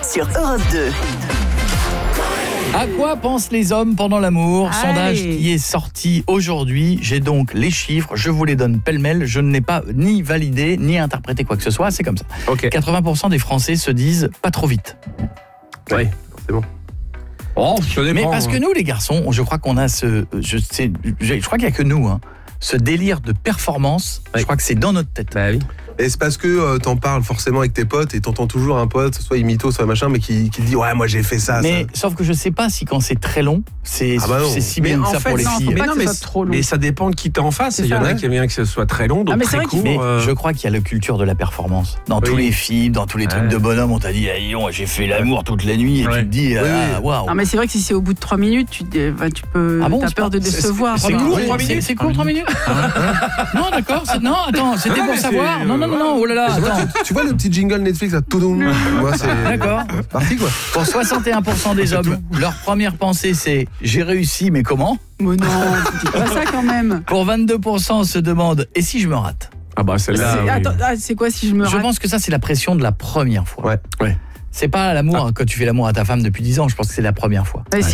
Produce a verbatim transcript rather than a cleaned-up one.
sur Europe deux. À quoi pensent les hommes pendant l'amour ? Aïe. Sondage qui est sorti aujourd'hui. J'ai donc les chiffres, je vous les donne pêle-mêle. Je ne l'ai pas ni validé, ni interprété quoi que ce soit, c'est comme ça. Ok. quatre-vingts pour cent des Français se disent pas trop vite. Oui, c'est bon. Oh, ça dépend. Mais parce que nous, les garçons, je crois qu'on a ce... Je, sais, je, je crois qu'il n'y a que nous, hein, ce délire de performance, Oui. je crois que c'est dans notre tête. Bah oui. Et c'est parce que euh, t'en parles forcément avec tes potes et t'entends toujours un pote, soit il mytho, soit machin, mais qui, qui te dit ouais, moi j'ai fait ça. Mais ça. sauf que je sais pas si quand c'est très long, c'est Ah bah non. c'est si Mais bien que en ça fait, pour les non, filles. faut Mais pas non, que mais, ce soit trop long. mais ça dépend de qui t'es en face. C'est Il y en ça. a qui aiment bien que ce soit très long, d'autres Ah, mais c'est très vrai qu'il court. Mais euh, je crois qu'il y a la culture de la performance. Dans Oui. tous les films, dans tous les trucs Ouais. de bonhomme, on t'a dit, ah, Yon, j'ai fait l'amour toute la nuit, et Ouais. tu te dis, ah, Oui, oui. waouh. Non mais c'est vrai que si c'est au bout de trois minutes, tu, te- bah, tu peux, Ah bon, t'as c'est peur pas- de c'est- décevoir. C'est pendant- court, Oui, trois oui, minutes. c'est- C'est court, trois minutes. Non, d'accord. c'est- Non, attends, c'était Ah, pour mais savoir. c'est- Non, non, non, non. Oh là là, Tu vois, attends. tu, tu vois le petit jingle Netflix à tout Moi, c'est D'accord. c'est parti quoi. Pour soixante et un pour cent des hommes, leur première pensée, c'est j'ai réussi, mais comment ? Mais non, tu dis pas ça quand même. Pour vingt-deux pour cent, se demandent et si je me rate ? Ah bah celle-là. C'est- oui. Attends, ah, c'est quoi si je me Je rate? pense que ça, c'est la pression de la première fois. Ouais. Ouais. C'est pas l'amour, quand tu fais l'amour à ta femme depuis dix ans, je pense que c'est la première fois. Bah, si